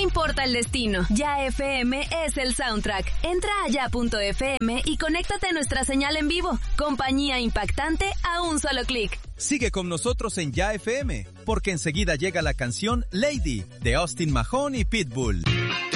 importa el destino, Ya FM es el soundtrack. Entra a ya.fm y conéctate a nuestra señal en vivo. Compañía impactante a un solo clic. Sigue con nosotros en Ya FM, porque enseguida llega la canción Lady de Austin Mahone y Pitbull.